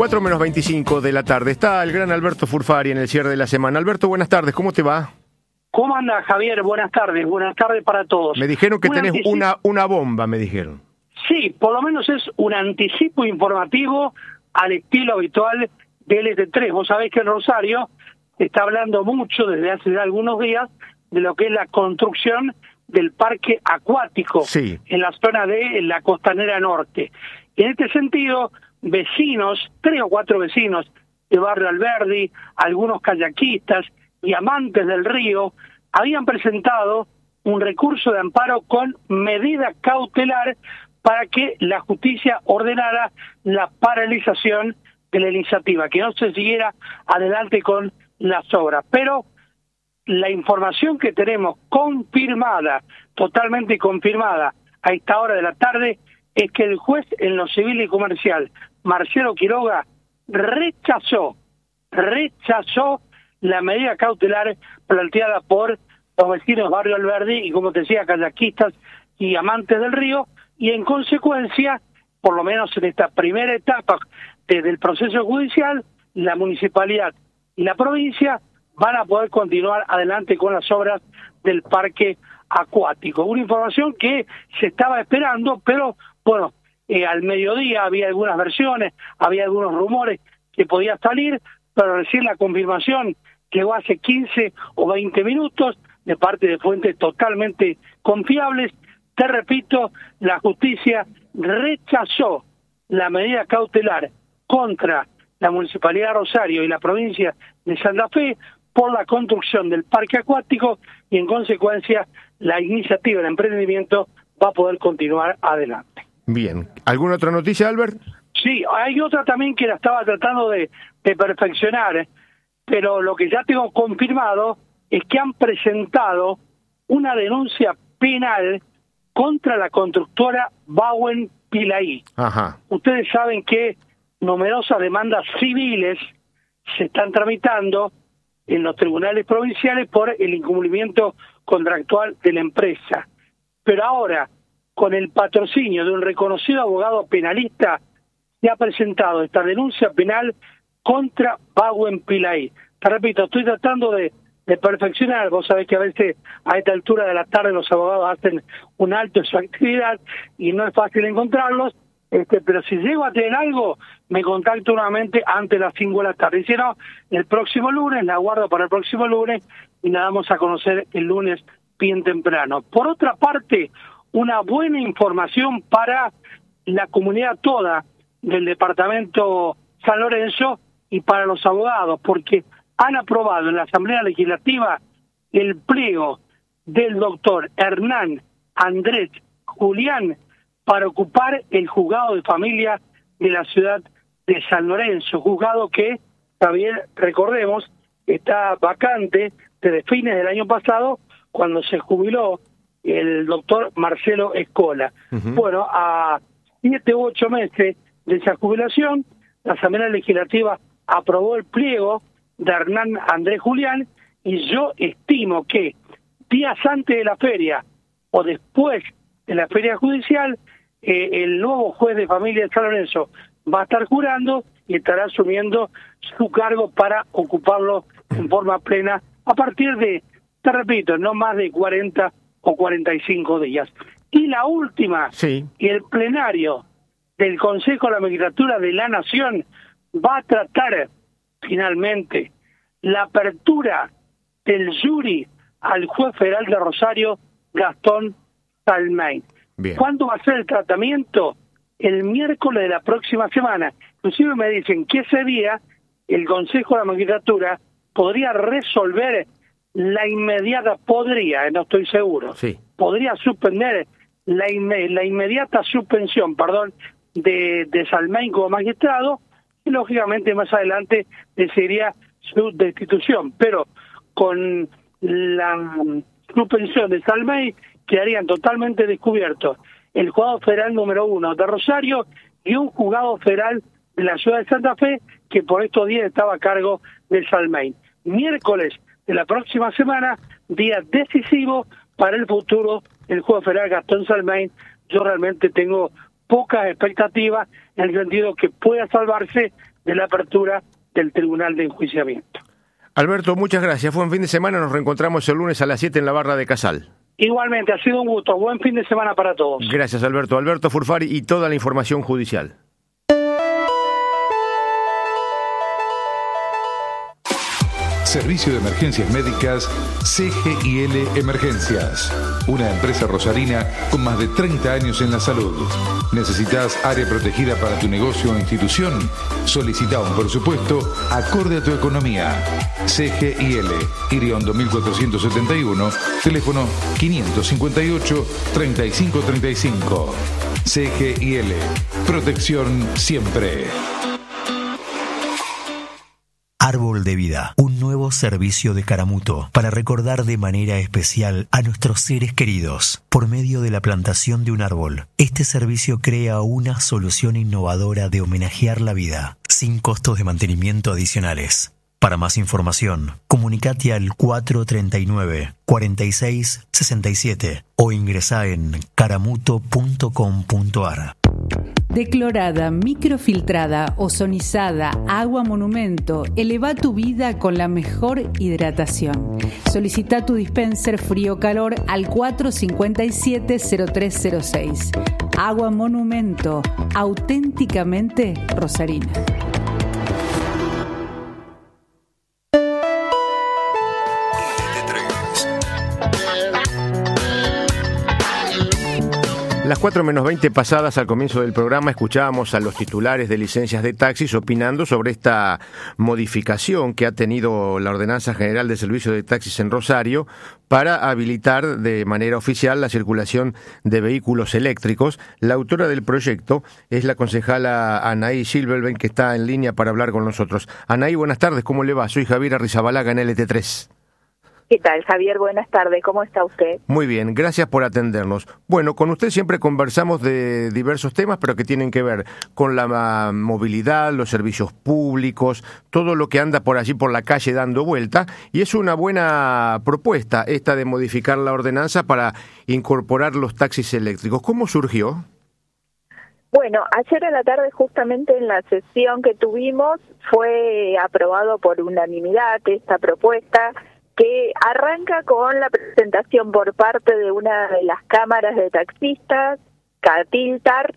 4 menos 25 de la tarde. Está el gran Alberto Furfari en el cierre de la semana. Alberto, buenas tardes, ¿cómo te va? ¿Cómo anda, Javier? Buenas tardes para todos. Me dijeron que tenés una bomba, me dijeron. Sí, por lo menos es un anticipo informativo al estilo habitual del LT3. Vos sabés que en Rosario se está hablando mucho desde hace ya algunos días de lo que es la construcción del parque acuático en la zona de la Costanera Norte. En este sentido, vecinos, 3 o 4 vecinos de Barrio Alberdi, algunos kayakistas y amantes del río, habían presentado un recurso de amparo con medida cautelar para que la justicia ordenara la paralización de la iniciativa, que no se siguiera adelante con las obras. Pero la información que tenemos confirmada, totalmente confirmada a esta hora de la tarde, es que el juez en lo civil y comercial, Marcelo Quiroga, rechazó la medida cautelar planteada por los vecinos de Barrio Alberdi y, como te decía, kayakistas y amantes del río, y en consecuencia, por lo menos en esta primera etapa del proceso judicial, la municipalidad y la provincia van a poder continuar adelante con las obras del parque acuático. Una información que se estaba esperando, pero bueno, al mediodía había algunas versiones, había algunos rumores que podía salir, pero recién la confirmación llegó hace 15 o 20 minutos de parte de fuentes totalmente confiables. Te repito, la justicia rechazó la medida cautelar contra la Municipalidad de Rosario y la provincia de Santa Fe por la construcción del parque acuático y, en consecuencia, la iniciativa del emprendimiento va a poder continuar adelante. Bien. ¿Alguna otra noticia, Albert? Sí, hay otra también que la estaba tratando de perfeccionar, pero lo que ya tengo confirmado es que han presentado una denuncia penal contra la constructora Bauen Pilaí. Ajá. Ustedes saben que numerosas demandas civiles se están tramitando en los tribunales provinciales por el incumplimiento contractual de la empresa. Pero ahora, con el patrocinio de un reconocido abogado penalista, se ha presentado esta denuncia penal contra Bauen Pilaí. Te repito, estoy tratando de perfeccionar. Vos sabés que a veces a esta altura de la tarde los abogados hacen un alto en su actividad y no es fácil encontrarlos, pero si llego a tener algo, me contacto nuevamente antes de las 5 de la tarde. Y si no, el próximo lunes, la guardo para el próximo lunes y la damos a conocer el lunes bien temprano. Por otra parte, una buena información para la comunidad toda del departamento San Lorenzo y para los abogados, porque han aprobado en la Asamblea Legislativa el pliego del doctor Hernán Andrés Julián para ocupar el juzgado de familia de la ciudad de San Lorenzo, juzgado que, también recordemos, está vacante desde fines del año pasado, cuando se jubiló el doctor Marcelo Escola. Bueno, a 7 u 8 meses de esa jubilación, la Asamblea Legislativa aprobó el pliego de Hernán Andrés Julián, y yo estimo que días antes de la feria o después de la feria judicial, el nuevo juez de familia de San Lorenzo va a estar jurando y estará asumiendo su cargo para ocuparlo en forma plena a partir de, te repito, no más de 40 o 45 días. Y la última, y el plenario del Consejo de la Magistratura de la Nación va a tratar finalmente la apertura del jury al juez federal de Rosario, Gastón Salmain. ¿Cuándo va a ser el tratamiento? El miércoles de la próxima semana. Inclusive me dicen que ese día el Consejo de la Magistratura podría resolver la inmediata, no estoy seguro, podría suspender la inmediata suspensión, de Salmain como magistrado, y lógicamente más adelante decidiría su destitución, pero con la suspensión de Salmain quedarían totalmente descubiertos el juzgado federal número 1 de Rosario y un juzgado federal de la ciudad de Santa Fe que por estos días estaba a cargo de Salmain. Miércoles de la próxima semana, día decisivo para el futuro del juez federal Gastón Salmain. Yo realmente tengo pocas expectativas en el sentido que pueda salvarse de la apertura del Tribunal de Enjuiciamiento. Alberto, muchas gracias. Buen fin de semana. Nos reencontramos el lunes a las 7 en la barra de Casal. Igualmente, ha sido un gusto. Buen fin de semana para todos. Gracias, Alberto. Alberto Furfari y toda la información judicial. Servicio de Emergencias Médicas CGIL Emergencias. Una empresa rosarina con más de 30 años en la salud. ¿Necesitas área protegida para tu negocio o institución? Solicita un presupuesto acorde a tu economía. CGIL, Iriondo 1471, teléfono 558-3535. CGIL, protección siempre. Árbol de Vida, un nuevo servicio de Caramuto para recordar de manera especial a nuestros seres queridos por medio de la plantación de un árbol. Este servicio crea una solución innovadora de homenajear la vida, sin costos de mantenimiento adicionales. Para más información, comunicate al 439-4667 o ingresá en caramuto.com.ar. Declorada, microfiltrada, ozonizada, agua monumento, eleva tu vida con la mejor hidratación. Solicita tu dispenser frío-calor al 457-0306. Agua monumento, auténticamente rosarina. Las 4:20 pasadas al comienzo del programa escuchábamos a los titulares de licencias de taxis opinando sobre esta modificación que ha tenido la Ordenanza General de Servicio de Taxis en Rosario para habilitar de manera oficial la circulación de vehículos eléctricos. La autora del proyecto es la concejala Anaí Silverben, que está en línea para hablar con nosotros. Anaí, buenas tardes, ¿cómo le va? Soy Javier Arrizabalaga en LT3. ¿Qué tal, Javier? Buenas tardes, ¿cómo está usted? Muy bien, gracias por atendernos. Bueno, con usted siempre conversamos de diversos temas, pero que tienen que ver con la movilidad, los servicios públicos, todo lo que anda por allí por la calle dando vuelta, y es una buena propuesta esta de modificar la ordenanza para incorporar los taxis eléctricos. ¿Cómo surgió? Bueno, ayer a la tarde, justamente en la sesión que tuvimos, fue aprobado por unanimidad esta propuesta, que arranca con la presentación por parte de una de las cámaras de taxistas, Catiltar,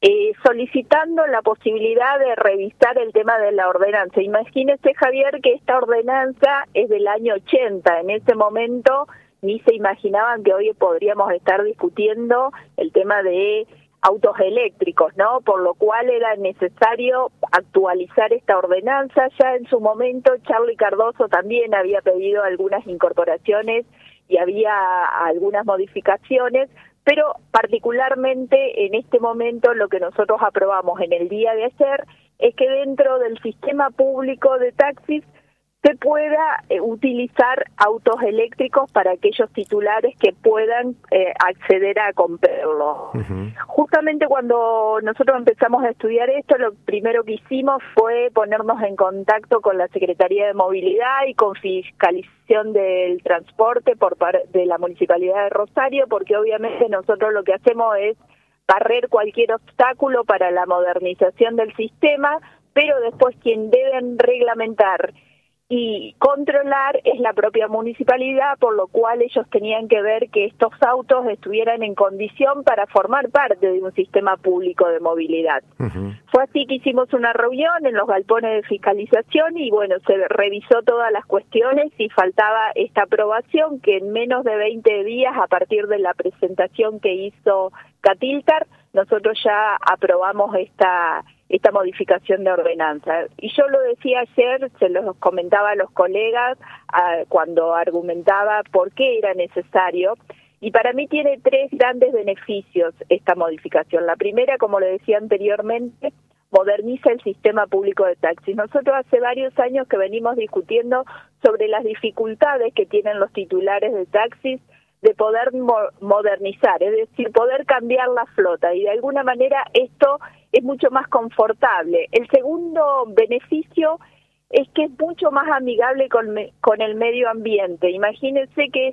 solicitando la posibilidad de revisar el tema de la ordenanza. Imagínese, Javier, que esta ordenanza es del año 80. En ese momento ni se imaginaban que hoy podríamos estar discutiendo el tema de autos eléctricos, ¿no? Por lo cual era necesario actualizar esta ordenanza. Ya en su momento Charly Cardoso también había pedido algunas incorporaciones y había algunas modificaciones, pero particularmente en este momento lo que nosotros aprobamos en el día de ayer es que dentro del sistema público de taxis se pueda utilizar autos eléctricos para aquellos titulares que puedan acceder a comprarlo. Uh-huh. Justamente cuando nosotros empezamos a estudiar esto, lo primero que hicimos fue ponernos en contacto con la Secretaría de Movilidad y con Fiscalización del Transporte por parte de la Municipalidad de Rosario, porque obviamente nosotros lo que hacemos es barrer cualquier obstáculo para la modernización del sistema, pero después quien deben reglamentar y controlar es la propia municipalidad, por lo cual ellos tenían que ver que estos autos estuvieran en condición para formar parte de un sistema público de movilidad. Uh-huh. Fue así que hicimos una reunión en los galpones de fiscalización y bueno, se revisó todas las cuestiones y faltaba esta aprobación que en menos de 20 días a partir de la presentación que hizo Catiltar, nosotros ya aprobamos esta modificación de ordenanza. Y yo lo decía ayer, se los comentaba a los colegas cuando argumentaba por qué era necesario, y para mí tiene tres grandes beneficios esta modificación. La primera, como le decía anteriormente, moderniza el sistema público de taxis. Nosotros hace varios años que venimos discutiendo sobre las dificultades que tienen los titulares de taxis de poder modernizar, es decir, poder cambiar la flota, y de alguna manera esto es mucho más confortable. El segundo beneficio es que es mucho más amigable con el medio ambiente. Imagínense que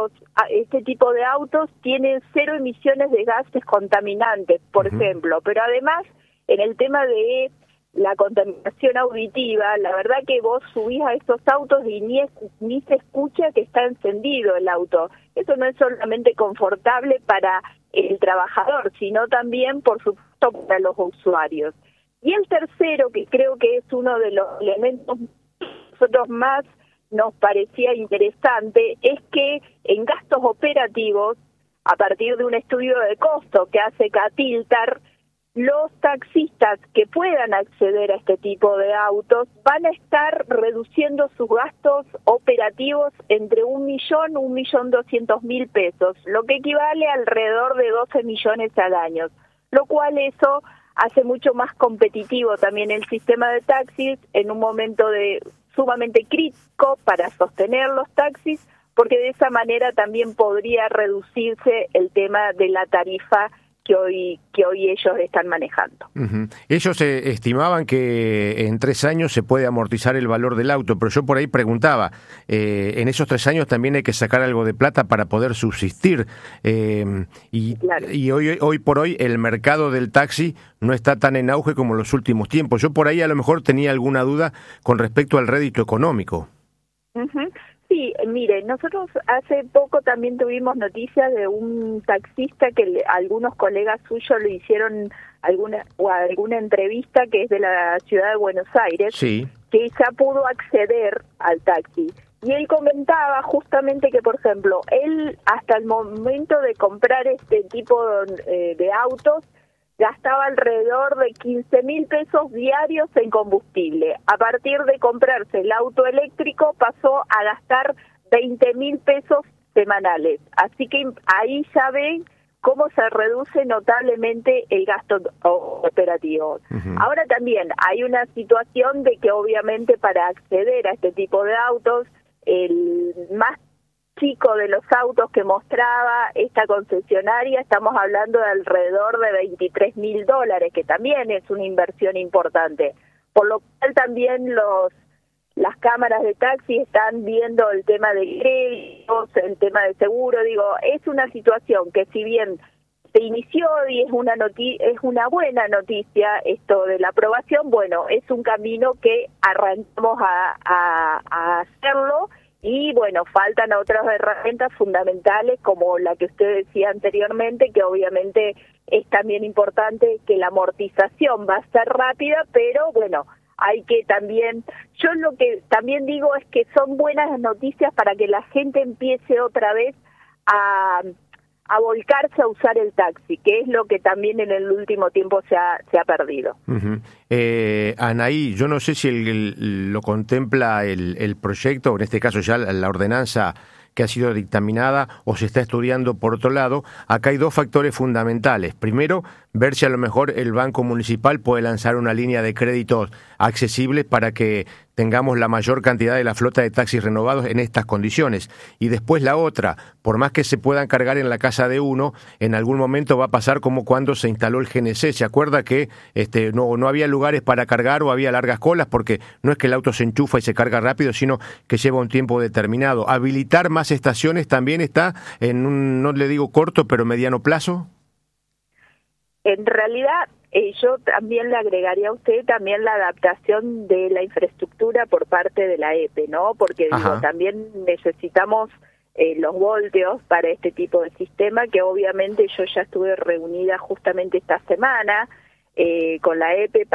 este tipo de autos tienen 0 emisiones de gases contaminantes, por ejemplo, pero además en el tema de la contaminación auditiva, la verdad que vos subís a estos autos y ni se escucha que está encendido el auto. Eso no es solamente confortable para el trabajador, sino también, por supuesto, para los usuarios. Y el tercero, que creo que es uno de los elementos que nosotros más nos parecía interesante, es que en gastos operativos, a partir de un estudio de costo que hace Catiltar, los taxistas que puedan acceder a este tipo de autos van a estar reduciendo sus gastos operativos entre 1.000.000 y 1.200.000 pesos, lo que equivale a alrededor de 12 millones al año, lo cual eso hace mucho más competitivo también el sistema de taxis en un momento sumamente crítico para sostener los taxis, porque de esa manera también podría reducirse el tema de la tarifa que hoy ellos están manejando. Uh-huh. Ellos estimaban que en 3 años se puede amortizar el valor del auto, pero yo por ahí preguntaba, en esos 3 años también hay que sacar algo de plata para poder subsistir, Claro. Y hoy por hoy el mercado del taxi no está tan en auge como en los últimos tiempos. Yo por ahí a lo mejor tenía alguna duda con respecto al rédito económico. Uh-huh. Sí, mire, nosotros hace poco también tuvimos noticias de un taxista que algunos colegas suyos le hicieron alguna entrevista, que es de la ciudad de Buenos Aires, sí, que ya pudo acceder al taxi. Y él comentaba justamente que, por ejemplo, él hasta el momento de comprar este tipo de autos, gastaba alrededor de 15.000 pesos diarios en combustible. A partir de comprarse el auto eléctrico pasó a gastar 20.000 pesos semanales. Así que ahí ya ven cómo se reduce notablemente el gasto operativo. Uh-huh. Ahora también hay una situación de que obviamente para acceder a este tipo de autos, el más chico de los autos que mostraba esta concesionaria, estamos hablando de alrededor de $23.000, que también es una inversión importante. Por lo cual también las cámaras de taxi están viendo el tema de créditos, el tema de seguro. Digo, es una situación que si bien se inició y es una buena noticia esto de la aprobación, bueno, es un camino que arrancamos a hacerlo. Y bueno, faltan otras herramientas fundamentales como la que usted decía anteriormente, que obviamente es también importante que la amortización va a ser rápida, pero bueno, hay que también, yo lo que también digo es que son buenas noticias para que la gente empiece otra vez a volcarse a usar el taxi, que es lo que también en el último tiempo se ha perdido. Uh-huh. Anaí, yo no sé si lo contempla el proyecto, o en este caso ya la ordenanza que ha sido dictaminada o se está estudiando por otro lado. Acá hay 2 factores fundamentales. Primero, ver si a lo mejor el Banco Municipal puede lanzar una línea de créditos accesibles para que tengamos la mayor cantidad de la flota de taxis renovados en estas condiciones. Y después la otra, por más que se puedan cargar en la casa de uno, en algún momento va a pasar como cuando se instaló el GNC. ¿Se acuerda que no había lugares para cargar o había largas colas? Porque no es que el auto se enchufa y se carga rápido, sino que lleva un tiempo determinado. ¿Habilitar más estaciones también está en un, no le digo corto, pero mediano plazo? En realidad, yo también le agregaría a usted también la adaptación de la infraestructura por parte de la EPE, ¿no? Porque digo, también necesitamos los voltios para este tipo de sistema, que obviamente yo ya estuve reunida justamente esta semana con la EPE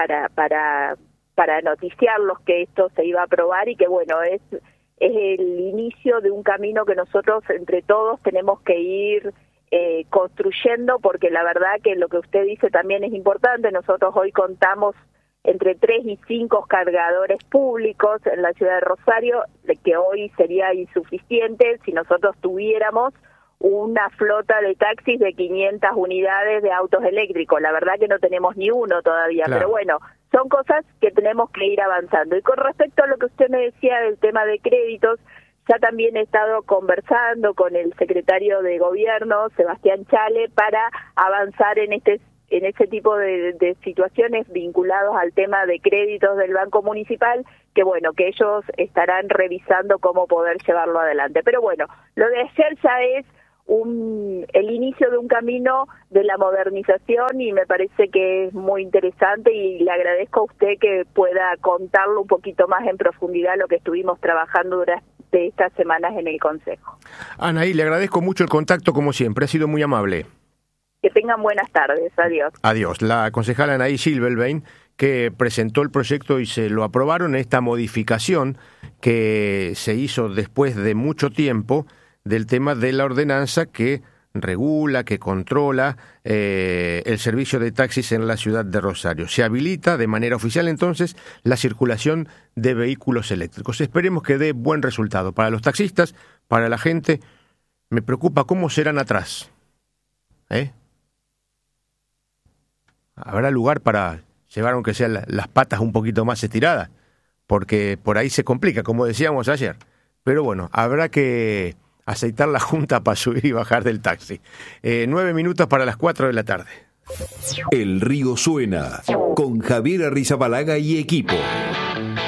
para noticiarlos que esto se iba a aprobar y que bueno, es el inicio de un camino que nosotros entre todos tenemos que ir construyendo, porque la verdad que lo que usted dice también es importante. Nosotros hoy contamos entre 3 y 5 cargadores públicos en la ciudad de Rosario, que hoy sería insuficiente si nosotros tuviéramos una flota de taxis de 500 unidades de autos eléctricos. La verdad que no tenemos ni uno todavía, claro. Pero bueno, son cosas que tenemos que ir avanzando. Y con respecto a lo que usted me decía del tema de créditos, ya también he estado conversando con el secretario de Gobierno, Sebastián Chale, para avanzar en este tipo de situaciones vinculados al tema de créditos del Banco Municipal, que bueno, que ellos estarán revisando cómo poder llevarlo adelante. Pero bueno, lo de ayer ya es el inicio de un camino de la modernización, y me parece que es muy interesante, y le agradezco a usted que pueda contarlo un poquito más en profundidad lo que estuvimos trabajando durante estas semanas en el Consejo. Anaí, le agradezco mucho el contacto como siempre, ha sido muy amable. Que tengan buenas tardes, adiós. Adiós. La concejala Anaí Silverbein, que presentó el proyecto y se lo aprobaron, esta modificación que se hizo después de mucho tiempo del tema de la ordenanza que regula, que controla el servicio de taxis en la ciudad de Rosario. Se habilita de manera oficial entonces la circulación de vehículos eléctricos. Esperemos que dé buen resultado para los taxistas, para la gente. Me preocupa cómo serán atrás. ¿Habrá lugar para llevar aunque sean las patas un poquito más estiradas? Porque por ahí se complica, como decíamos ayer. Pero bueno, habrá que aceitar la junta para subir y bajar del taxi. 9 minutos para las 4 de la tarde. El río suena con Javier Arrizabalaga y equipo.